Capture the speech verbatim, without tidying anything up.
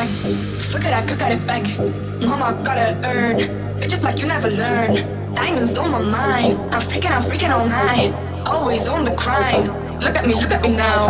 time. Forget I could got it back. Mama gotta earn. It's just like you never learn. Diamonds on my mind. I'm freaking, I'm freaking all night. Always on the grind. Look at me, look at me now.